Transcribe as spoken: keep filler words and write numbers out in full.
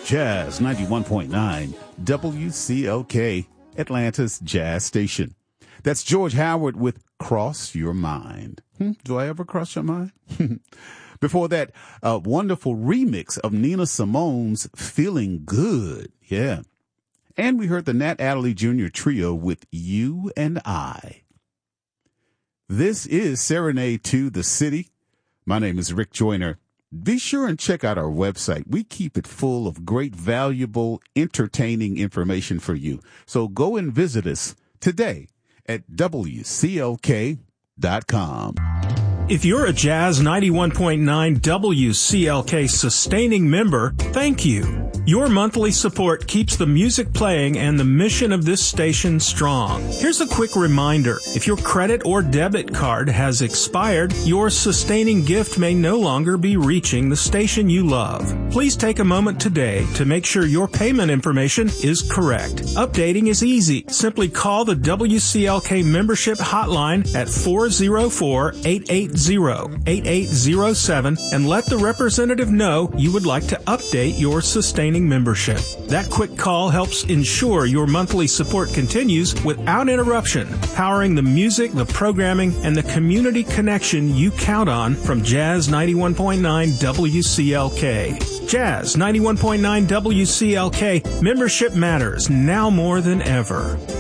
Jazz ninety-one point nine, W C L K, Atlanta's Jazz Station. That's George Howard with Cross Your Mind. Hmm, do I ever cross your mind? Before that, a wonderful remix of Nina Simone's Feeling Good. Yeah. And we heard the Nat Adderley Junior Trio with You and I. This is Serenade to the City. My name is Rick Joyner. Be sure and check out our website. We keep it full of great, valuable, entertaining information for you. So go and visit us today at W C L K dot com. If you're a Jazz ninety-one point nine W C L K sustaining member, thank you. Your monthly support keeps the music playing and the mission of this station strong. Here's a quick reminder. If your credit or debit card has expired, your sustaining gift may no longer be reaching the station you love. Please take a moment today to make sure your payment information is correct. Updating is easy. Simply call the W C L K membership hotline at four oh four, eight eight zero, eight eight zero seven and let the representative know you would like to update your sustaining membership. That quick call helps ensure your monthly support continues without interruption, powering the music, the programming, and the community connection you count on from Jazz ninety-one point nine W C L K. Jazz ninety-one point nine W C L K, membership matters now more than ever.